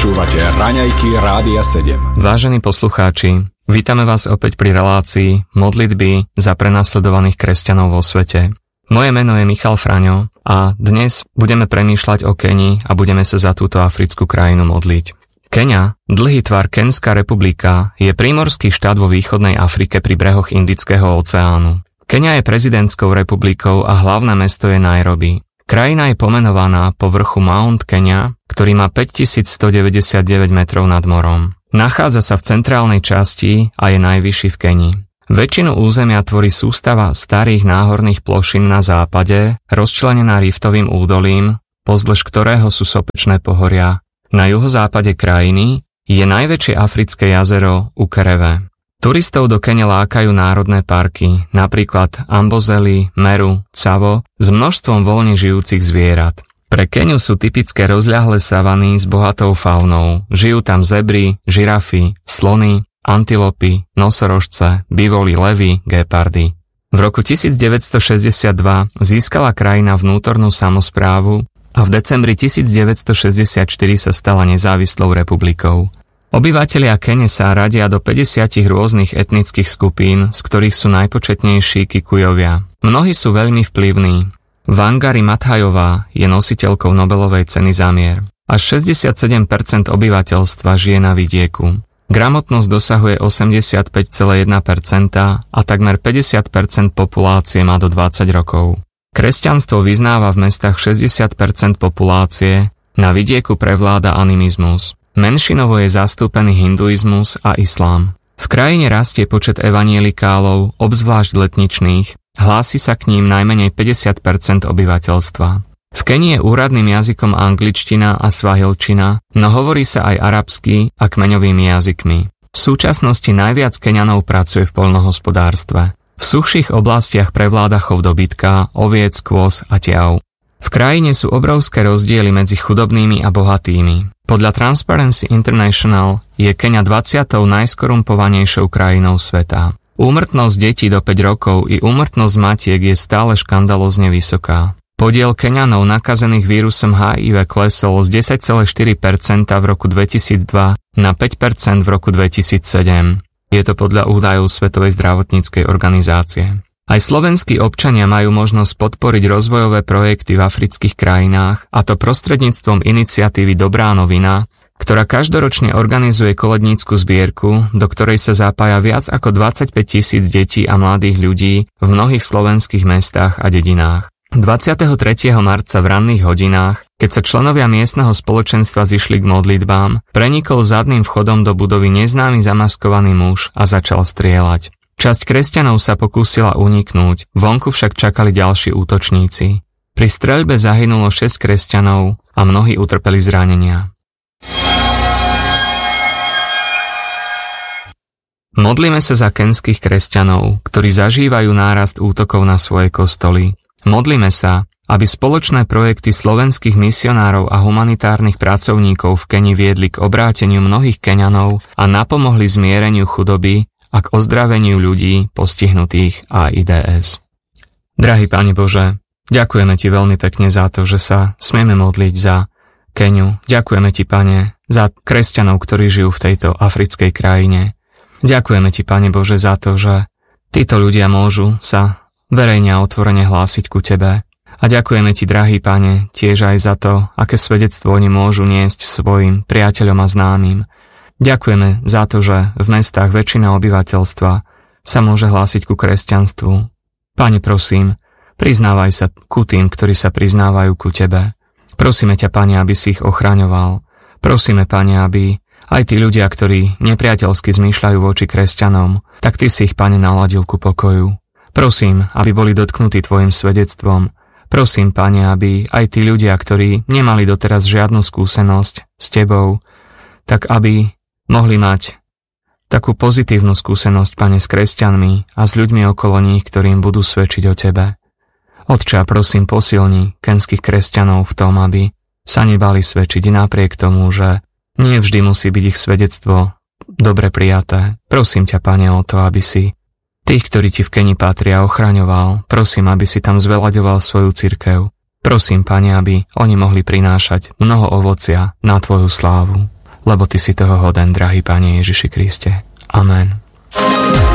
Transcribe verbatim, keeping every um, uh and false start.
Počúvate Raňajky Rádia sedem. Vážení poslucháči, vítame vás opäť pri relácii Modlitby za prenasledovaných kresťanov vo svete. Moje meno je Michal Fraňo a dnes budeme premýšľať o Keni a budeme sa za túto africkú krajinu modliť. Keňa, dlhý tvar Kenská republika, je prímorský štát vo východnej Afrike pri brehoch Indického oceánu. Keňa je prezidentskou republikou a hlavné mesto je Nairobi. Krajina je pomenovaná po vrchu Mount Kenya, ktorý má päťtisícstodeväťdesiatdeväť metrov nad morom. Nachádza sa v centrálnej časti a je najvyšší v Keni. Väčšinu územia tvorí sústava starých náhorných plošín na západe, rozčlenená riftovým údolím, pozdĺž ktorého sú sopečné pohoria. Na juhozápade krajiny je najväčšie africké jazero Ukerewe. Turistov do Kene lákajú národné parky, napríklad Amboseli, Meru, Tsavo, s množstvom voľne žijúcich zvierat. Pre Keňu sú typické rozľahlé savany s bohatou faunou. Žijú tam zebry, žirafy, slony, antilopy, nosorožce, bivoli, levy, gepardy. V roku devätnásťstošesťdesiatdva získala krajina vnútornú samosprávu a v decembri devätnásťstošesťdesiatštyri sa stala nezávislou republikou. Obyvatelia Kene sa radia do päťdesiat rôznych etnických skupín, z ktorých sú najpočetnejší Kikujovia. Mnohí sú veľmi vplyvní. Wangari Maathaiová je nositeľkou Nobelovej ceny za mier. Až šesťdesiatsedem percent obyvateľstva žije na vidieku. Gramotnosť dosahuje osemdesiatpäť celá jeden percent a takmer päťdesiat percent populácie má do dvadsať rokov. Kresťanstvo vyznáva v mestách šesťdesiat percent populácie, na vidieku prevláda animizmus. Menšinovo je zastúpený hinduizmus a islám. V krajine rastie počet evanielikálov, obzvlášť letničných, hlási sa k ním najmenej päťdesiat percent obyvateľstva. V Kenii je úradným jazykom angličtina a svahilčina, no hovorí sa aj arabsky a kmeňovými jazykmi. V súčasnosti najviac Keňanov pracuje v poľnohospodárstve. V suchších oblastiach prevláda chov dobytka, oviec, kôz a ťav. V krajine sú obrovské rozdiely medzi chudobnými a bohatými. Podľa Transparency International je Keňa dvadsiatou najskorumpovanejšou krajinou sveta. Úmrtnosť detí do päť rokov i úmrtnosť matiek je stále škandalózne vysoká. Podiel Keňanov nakazených vírusom há í vé klesol z desať celá štyri percent v roku dvetisícdva na päť percent v roku dvetisícsedem. Je to podľa údajov Svetovej zdravotníckej organizácie. Aj slovenskí občania majú možnosť podporiť rozvojové projekty v afrických krajinách, a to prostredníctvom iniciatívy Dobrá novina, ktorá každoročne organizuje kolednícku zbierku, do ktorej sa zapája viac ako dvadsaťpäť tisíc detí a mladých ľudí v mnohých slovenských mestách a dedinách. dvadsiateho tretieho marca v ranných hodinách, keď sa členovia miestneho spoločenstva zišli k modlitbám, prenikol zadným vchodom do budovy neznámy zamaskovaný muž a začal strieľať. Časť kresťanov sa pokúsila uniknúť, vonku však čakali ďalší útočníci. Pri streľbe zahynulo šesť kresťanov a mnohí utrpeli zranenia. Modlíme sa za kenských kresťanov, ktorí zažívajú nárast útokov na svoje kostoly. Modlíme sa, aby spoločné projekty slovenských misionárov a humanitárnych pracovníkov v Keni viedli k obráteniu mnohých Keňanov a napomohli zmiereniu chudoby a k ozdraveniu ľudí postihnutých á í dé es. Drahý Pane Bože, ďakujeme Ti veľmi pekne za to, že sa smieme modliť za Keňu. Ďakujeme Ti, Pane, za kresťanov, ktorí žijú v tejto africkej krajine. Ďakujeme Ti, Pane Bože, za to, že títo ľudia môžu sa verejne a otvorene hlásiť ku Tebe. A ďakujeme Ti, drahý Pane, tiež aj za to, aké svedectvo oni môžu niesť svojim priateľom a známym. Ďakujeme za to, že v mestách väčšina obyvateľstva sa môže hlásiť ku kresťanstvu. Pane, prosím, priznávaj sa ku tým, ktorí sa priznávajú ku Tebe. Prosíme ťa, Pane, aby si ich ochraňoval. Prosíme, Pane, aby aj tí ľudia, ktorí nepriateľsky zmýšľajú voči kresťanom, tak Ty si ich, Pane, naladil ku pokoju. Prosím, aby boli dotknutí Tvojim svedectvom. Prosím, Pane, aby aj tí ľudia, ktorí nemali doteraz žiadnu skúsenosť s Tebou, tak aby mohli mať takú pozitívnu skúsenosť, Pane, s kresťanmi a s ľuďmi okolo nich, ktorým budú svedčiť o Tebe. Otče, prosím, posilni kenských kresťanov v tom, aby sa nebali svedčiť napriek tomu, že nie vždy musí byť ich svedectvo dobre prijaté. Prosím ťa, Pane, o to, aby si tých, ktorí Ti v Keni patria, ochraňoval. Prosím, aby si tam zvelaďoval svoju cirkev. Prosím, Pane, aby oni mohli prinášať mnoho ovocia na Tvoju slávu. lebo Ty si toho hoden, drahý Pane Ježiši Kriste. Amen.